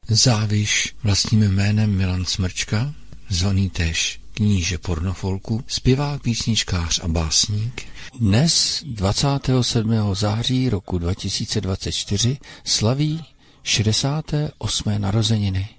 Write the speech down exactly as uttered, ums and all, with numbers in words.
Záviš vlastním jménem Milan Smrčka, zvaný též kníže pornofolku, zpěvák, písničkář a básník. Dnes, dvacátého sedmého září roku dva tisíce dvacet čtyři, slaví šedesáté osmé narozeniny.